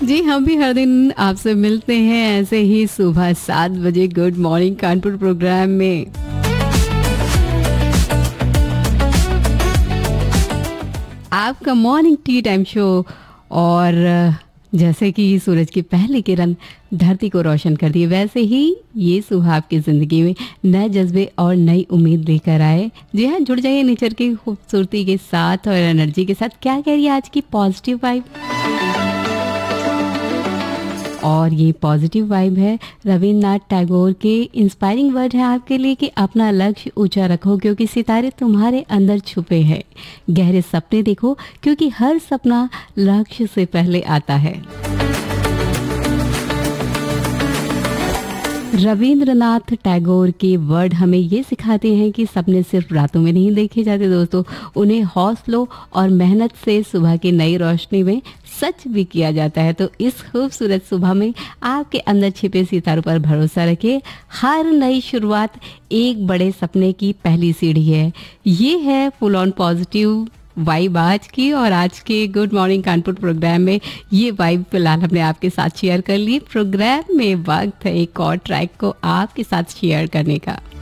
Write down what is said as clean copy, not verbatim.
जी, हम भी हर दिन आपसे मिलते हैं ऐसे ही सुबह 7 बजे गुड मॉर्निंग कानपुर प्रोग्राम में। आपका मॉर्निंग टी टाइम शो। और जैसे कि सूरज की पहली किरण धरती को रोशन कर दी, वैसे ही ये सुबह आपकी ज़िंदगी में नए जज्बे और नई उम्मीद लेकर आए। जी हाँ, जुड़ जाइए नेचर की खूबसूरती के साथ और एनर्जी के साथ। क्या कह रही है आज की पॉजिटिव वाइब? और ये पॉजिटिव वाइब है रविन्द्रनाथ टैगोर के इंस्पायरिंग वर्ड है आपके लिए कि अपना लक्ष्य ऊंचा रखो क्योंकि सितारे तुम्हारे अंदर छुपे हैं। गहरे सपने देखो क्योंकि हर सपना लक्ष्य से पहले आता है। रविंद्रनाथ टैगोर के वर्ड हमें ये सिखाते हैं कि सपने सिर्फ रातों में नहीं देखे जाते दोस्तों, उन्हें हौसलों और मेहनत से सुबह की नई रोशनी में सच भी किया जाता है। तो इस खूबसूरत सुबह में आपके अंदर छिपे सितारों पर भरोसा रखिए। हर नई शुरुआत एक बड़े सपने की पहली सीढ़ी है। ये है फुल ऑन पॉजिटिव वाइब आज की, और आज के गुड मॉर्निंग कानपुर प्रोग्राम में ये वाइब फिलहाल हमने आपके साथ शेयर कर ली। प्रोग्राम में वक्त है एक और ट्रैक को आपके साथ शेयर करने का।